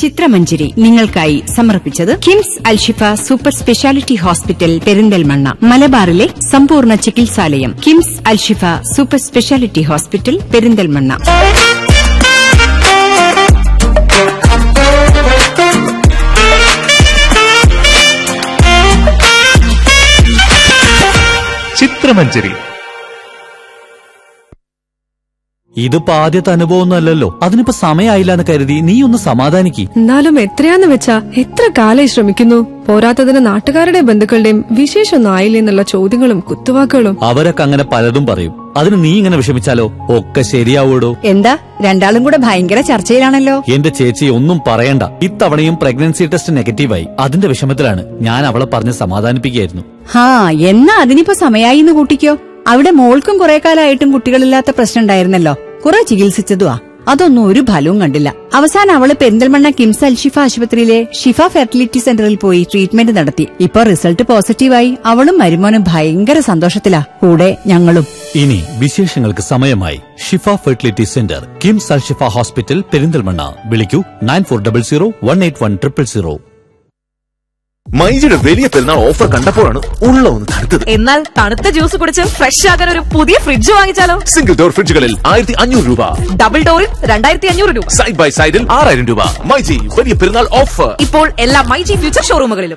ചിത്രമഞ്ജരി നിങ്ങൾക്കായി സമർപ്പിച്ചത് KIMS Alshifa super speciality hospital Perinthalmanna, മലബാറിലെ സമ്പൂർണ്ണ ചികിത്സാലയം. KIMS Alshifa super speciality hospital Perinthalmanna. Chithramanjari. ഇതിപ്പോ ആദ്യത്തെ അനുഭവമൊന്നുമല്ലല്ലോ. അതിനിപ്പോ സമയമായില്ല എന്ന് കരുതി നീ ഒന്ന് സമാധാനിക്ക്. എന്നാലും എത്രയാന്ന് വെച്ചാ എത്ര കാലായി ശ്രമിക്കുന്നു. പോരാത്തതിന് നാട്ടുകാരുടെ ബന്ധുക്കളുടെയും വിശേഷമൊന്നും ആയില്ലേ എന്നുള്ള ചോദ്യങ്ങളും കുത്തുവാക്കുകളും. അവരൊക്കെ അങ്ങനെ പലതും പറയും. അതിന് നീ ഇങ്ങനെ വിഷമിച്ചാലോ? ഒക്കെ ശരിയാവൂടോ. എന്താ രണ്ടാളും കൂടെ ഭയങ്കര ചർച്ചയിലാണല്ലോ. എന്റെ ചേച്ചി ഒന്നും പറയണ്ട. ഇത്തവണയും പ്രഗ്നൻസി ടെസ്റ്റ് നെഗറ്റീവായി. അതിന്റെ വിഷമത്തിലാണ്. ഞാൻ അവളെ പറഞ്ഞ് സമാധാനിപ്പിക്കുകയായിരുന്നു. എന്നാ അതിനിപ്പോ സമയായിന്ന് കൂട്ടിക്കോ. അവിടെ മോൾക്കും കുറെ കാലമായിട്ടും കുട്ടികളില്ലാത്ത പ്രശ്നം ഉണ്ടായിരുന്നല്ലോ. കുറെ ചികിത്സിച്ചതുവാ, അതൊന്നും ഒരു ഫലവും കണ്ടില്ല. അവസാനം അവള് പെരിന്തൽമണ്ണ കിംസ് അൽഷിഫ ആശുപത്രിയിലെ ഷിഫ ഫെർട്ടിലിറ്റി സെന്ററിൽ പോയി ട്രീറ്റ്മെന്റ് നടത്തി. ഇപ്പൊ റിസൾട്ട് പോസിറ്റീവായി. അവളും മരുമോനും ഭയങ്കര സന്തോഷത്തിലാ, കൂടെ ഞങ്ങളും. ഇനി വിശേഷങ്ങൾക്ക് സമയമായി. ഷിഫ fertility centre, KIMS Alshifa hospital, Perinthalmanna. വിളിക്കൂ 9400181000. മൈജിയുടെ വലിയ പെരുന്നാൾ ഓഫർ കണ്ടപ്പോഴാണ് ഉള്ള ഒന്ന് തണുത്തത്. എന്നാൽ തണുത്ത ജ്യൂസ് കുടിച്ച് ഫ്രഷ് ആകാൻ ഒരു പുതിയ ഫ്രിഡ്ജ് വാങ്ങിച്ചാലോ? സിംഗിൾ ഡോർ ഫ്രിഡ്ജുകളിൽ 1500 രൂപ, ഡബിൾ ഡോറിൽ 2500 രൂപ, സൈഡ് ബൈ സൈഡിൽ 6000 രൂപ. മൈജി വലിയ പെരുന്നാൾ ഓഫർ ഇപ്പോൾ എല്ലാ മൈജി ഫ്യൂച്ചർ ഷോറൂമുകളിലും.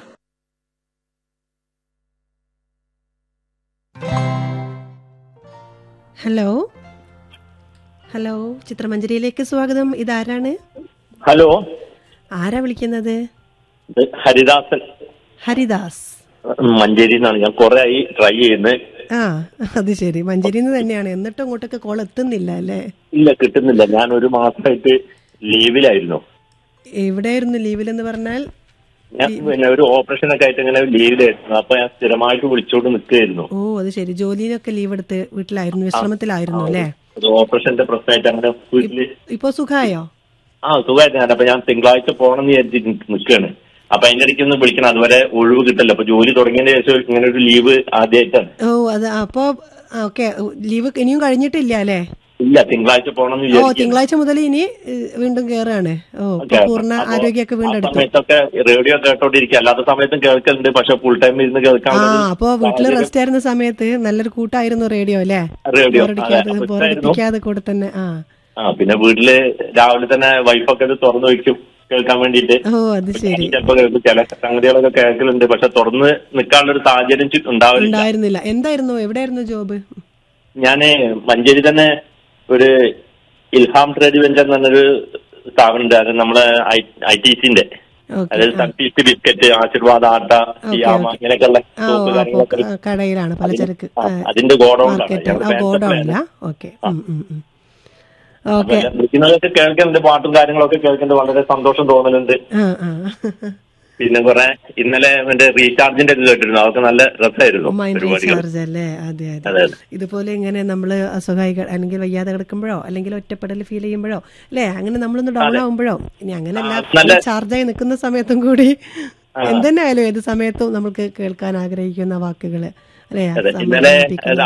ഹലോ ഹലോ, ചിത്രമഞ്ജരിയിലേക്ക് സ്വാഗതം. ഇതാരാണ്? ഹലോ, ആരാ വിളിക്കുന്നത്? ഹരിദാസൻ. ഹരിദാസ് മഞ്ചേരി എന്നാണ്. ഞാൻ കുറെ ആയി ട്രൈ ചെയ്യുന്നത്. അത് ശരി, മഞ്ചേരിന്ന് തന്നെയാണ്. എന്നിട്ടും അങ്ങോട്ടൊക്കെ കോൾ എത്തുന്നില്ല അല്ലേ? ഇല്ല, കിട്ടുന്നില്ല. ഞാൻ ഒരു മാസമായിട്ട് ലീവിലായിരുന്നു. എവിടെയായിരുന്നു ലീവിലെന്ന് പറഞ്ഞാൽ? ഞാൻ പിന്നെ ഒരു ഓപ്പറേഷൻ ഒക്കെ ആയിട്ട് ഇങ്ങനെ ലീവിലായിരുന്നു. അപ്പൊ ഞാൻ സ്ഥിരമായിട്ട് വിളിച്ചോണ്ട് നിൽക്കുകയായിരുന്നു. ഓ, അത് ശരി. ജോലിയിലൊക്കെ ലീവ് എടുത്ത് വീട്ടിലായിരുന്നു, വിശ്രമത്തിലായിരുന്നു അല്ലേ? ഓപ്പറേഷന്റെ പ്രശ്നമായിട്ട് അങ്ങനെ വീട്ടില്. ഇപ്പൊ സുഖായോ? സുഖമായിട്ട്. അപ്പൊ ഞാൻ തിങ്കളാഴ്ച പോകണമെന്ന് വിചാരിച്ചിട്ട് നിൽക്കുകയാണ്. അപ്പൊ അതിന്റെ ഇടയ്ക്ക് ഒന്ന് വിളിക്കണം. അതുവരെ ഒഴിവ് കിട്ടില്ല. അപ്പൊ ജോലി തുടങ്ങിയതിന് ശേഷം ഇങ്ങനെ ഒരു ലീവ് ആദ്യമായിട്ടാണ്. ഓ, അത് അപ്പൊ ഓക്കെ. ലീവ് ഇനിയും കഴിഞ്ഞിട്ടില്ല അല്ലേ? ഇല്ല, തിങ്കളാഴ്ച പോകണം. തിങ്കളാഴ്ച മുതൽ ഇനി വീണ്ടും കേറാണ്. പൂർണ്ണ ആരോഗ്യമൊക്കെ വീണ്ടെടുത്തു. സമയത്തൊക്കെ റേഡിയോ കേട്ടോണ്ടിരിക്കുക. അല്ലാത്ത സമയത്തും കേൾക്കലുണ്ട്, പക്ഷെ ഫുൾ ടൈം ഇരുന്ന് കേൾക്കാൻ. അപ്പൊ വീട്ടില് റെസ്റ്റ് ആയിരുന്ന സമയത്ത് നല്ലൊരു കൂട്ടായിരുന്നു റേഡിയോ അല്ലേ? ബോറടിപ്പിക്കാതെ കൂടെ തന്നെ. പിന്നെ വീട്ടില് രാവിലെ തന്നെ വൈഫൊക്കെ ഇത് തുറന്നു വെക്കും കേൾക്കാൻ വേണ്ടിട്ട്. ഓ, അത് ശരി. ചിലപ്പോ ചില സംഗതികളൊക്കെ കേൾക്കലുണ്ട്, പക്ഷെ തുറന്ന് നിൽക്കാനുള്ള ഒരു സാഹചര്യം ഉണ്ടായിരുന്നില്ല. എന്തായിരുന്നു, എവിടെയായിരുന്നു ജോബ്? ഞാന് മഞ്ചേരി തന്നെ ഒരു ഇൽഹാം ട്രേഡ് വെഞ്ചർ എന്ന് പറഞ്ഞൊരു സ്ഥാപനം ഉണ്ട്. അത് നമ്മളെ ITCന്റെ, അതായത് സർട്ടീസ് ബിസ്ക്കറ്റ്, ആശീർവാദ് ആട്ട, അങ്ങനെയൊക്കെയുള്ള കടയിലാണ്, പലചരക്ക്. അതിന്റെ ഗോഡൌണിലാണ്. വിളിക്കുന്നതൊക്കെ കേൾക്കുന്നുണ്ട്, പാട്ടും കാര്യങ്ങളൊക്കെ കേൾക്കുന്നുണ്ട്. വളരെ സന്തോഷം തോന്നലുണ്ട്. പിന്നെ കുറെ ഇന്നലെ എന്റെ റീചാർജിന്റെ ഇത് കേട്ടിരുന്നു. അതൊക്കെ നല്ല രസമായിരുന്നു. റീചാർജ് അല്ലേ? അതെ അതെ. ഇതുപോലെ ഇങ്ങനെ നമ്മള് അസുഖമായി അല്ലെങ്കിൽ വയ്യാതെ കിടക്കുമ്പോഴോ അല്ലെങ്കിൽ ഒറ്റപ്പെടൽ ഫീൽ ചെയ്യുമ്പോഴോ അല്ലെ, അങ്ങനെ നമ്മളൊന്ന് ഡൗൺ ആവുമ്പോഴോ, ഇനി അങ്ങനെയല്ല ചാർജായി നിൽക്കുന്ന സമയത്തും കൂടി എന്തെന്നായാലും ഏത് സമയത്തും നമുക്ക് കേൾക്കാൻ ആഗ്രഹിക്കുന്ന വാക്കുകള് അല്ലെ?